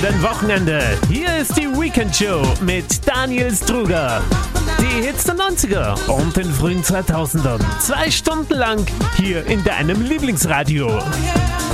kommenden Wochenende. Hier ist die Weekend Show mit Daniel Struger. Die Hits der 90er und den frühen 2000ern. 2 Stunden lang hier in deinem Lieblingsradio.